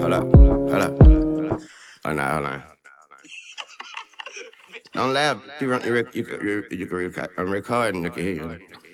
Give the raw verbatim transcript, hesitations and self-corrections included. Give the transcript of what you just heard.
Hold up, hold up. Oh, no, hold on. Don't laugh. You, run, you, rec- you, you, you, you, rec- I'm recording. Look at here.